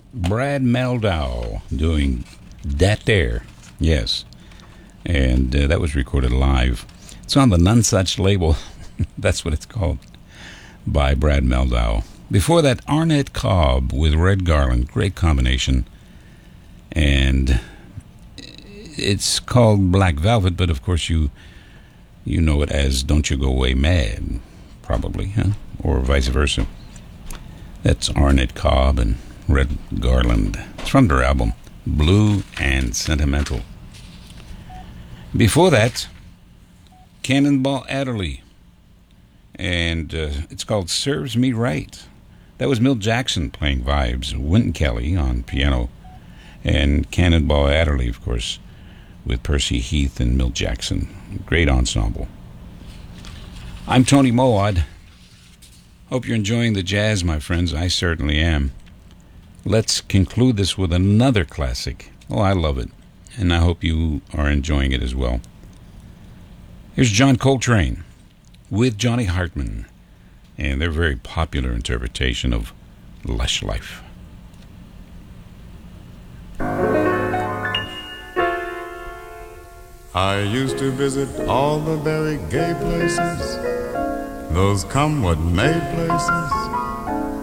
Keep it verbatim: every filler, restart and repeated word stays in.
Brad Meldau doing that there. Yes. And uh, that was recorded live. It's on the None Such label. That's what it's called. By Brad Meldau. Before that, Arnett Cobb with Red Garland. Great combination. And it's called Black Velvet, but of course you you know it as Don't You Go Away Mad, probably, huh? Or vice versa. That's Arnett Cobb and Red Garland. It's from their album, Blue and Sentimental. Before that, Cannonball Adderley. And uh, it's called Serves Me Right. That was Milt Jackson playing vibes, Wynton Kelly on piano, and Cannonball Adderley, of course, with Percy Heath and Milt Jackson. Great ensemble. I'm Tony Mowad. Hope you're enjoying the jazz, my friends. I certainly am. Let's conclude this with another classic. Oh, I love it, and I hope you are enjoying it as well. Here's John Coltrane with Johnny Hartman and their very popular interpretation of Lush Life. I used to visit all the very gay places, those come what may places.